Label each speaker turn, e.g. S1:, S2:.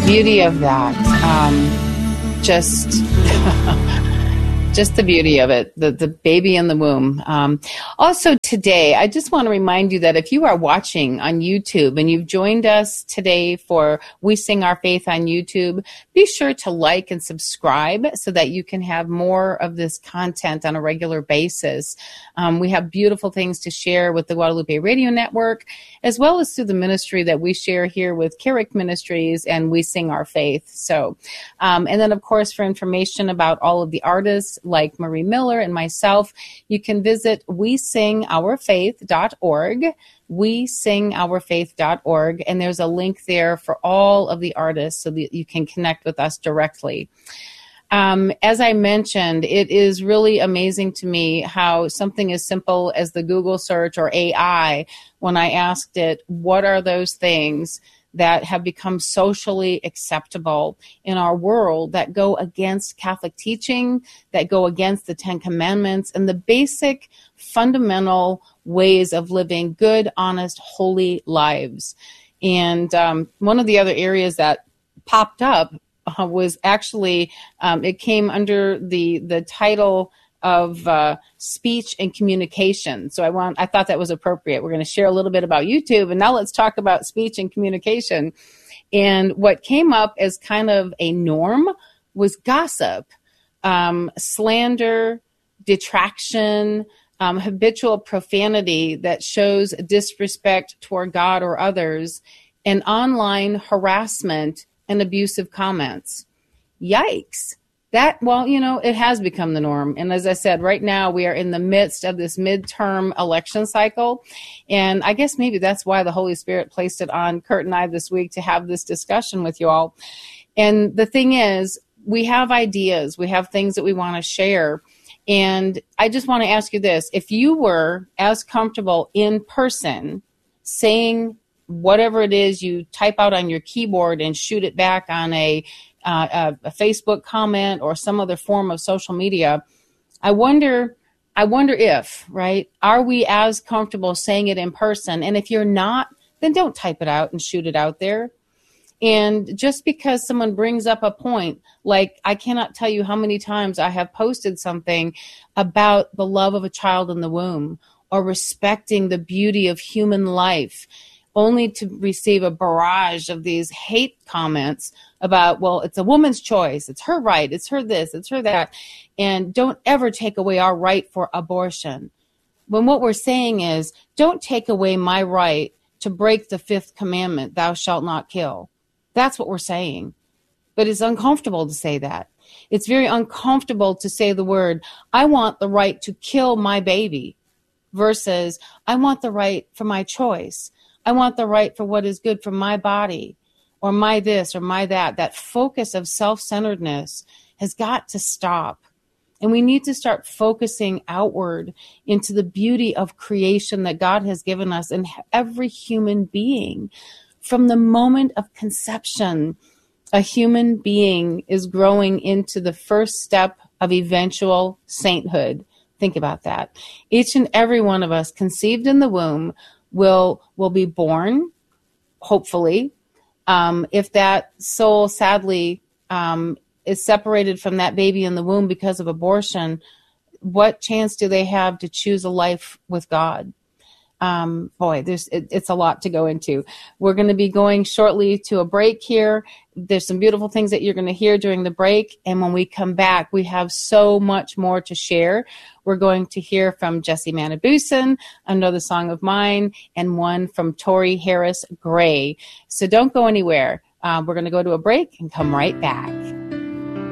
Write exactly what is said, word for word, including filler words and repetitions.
S1: beauty of that, um, just, just the beauty of it, the, the baby in the womb. Um, also today, I just want to remind you that if you are watching on YouTube and you've joined us today for We Sing Our Faith on YouTube, be sure to like and subscribe so that you can have more of this content on a regular basis. Um, we have beautiful things to share with the Guadalupe Radio Network, as well as through the ministry that we share here with Carrick Ministries and We Sing Our Faith. So, um, and then of course, for information about all of the artists like Marie Miller and myself, you can visit we sing our faith dot org, we sing our faith dot org, and there's a link there for all of the artists so that you can connect with us directly. Um, as I mentioned, it is really amazing to me how something as simple as the Google search or A I, when I asked it, what are those things that have become socially acceptable in our world that go against Catholic teaching, that go against the Ten Commandments and the basic fundamental ways of living good, honest, holy lives. And um, one of the other areas that popped up uh, was actually, um, it came under the, the title of uh, speech and communication. So I want, I thought that was appropriate. We're going to share a little bit about YouTube, and now let's talk about speech and communication. And what came up as kind of a norm was gossip, um, slander, detraction, um, habitual profanity that shows disrespect toward God or others, and online harassment and abusive comments. Yikes. That, well, you know, it has become the norm. And as I said, right now we are in the midst of this midterm election cycle. And I guess maybe that's why the Holy Spirit placed it on Kurt and I this week to have this discussion with you all. And the thing is, we have ideas, we have things that we want to share. And I just want to ask you this. If you were as comfortable in person saying whatever it is you type out on your keyboard and shoot it back on a Uh, a, a Facebook comment or some other form of social media, I wonder, I wonder if, right, are we as comfortable saying it in person? And if you're not, then don't type it out and shoot it out there. And just because someone brings up a point, like I cannot tell you how many times I have posted something about the love of a child in the womb or respecting the beauty of human life, only to receive a barrage of these hate comments about, well, it's a woman's choice, it's her right, it's her this, it's her that, and don't ever take away our right for abortion. When what we're saying is, don't take away my right to break the fifth commandment, thou shalt not kill. That's what we're saying. But it's uncomfortable to say that. It's very uncomfortable to say the word, I want the right to kill my baby, versus I want the right for my choice. I want the right for what is good for my body, or my this or my that. That focus of self-centeredness has got to stop. And we need to start focusing outward into the beauty of creation that God has given us in every human being. From the moment of conception, a human being is growing into the first step of eventual sainthood. Think about that. Each and every one of us conceived in the womb will will be born, hopefully. Um, if that soul sadly um, is separated from that baby in the womb because of abortion, what chance do they have to choose a life with God? Um, boy, there's it, it's a lot to go into. We're going to be going shortly to a break here. There's some beautiful things that you're going to hear during the break. And when we come back, we have so much more to share. We're going to hear from Jesse Manibusan, Another Song of Mine, and one from Tori Harris Gray. So don't go anywhere. Uh, we're going to go to a break and come right back.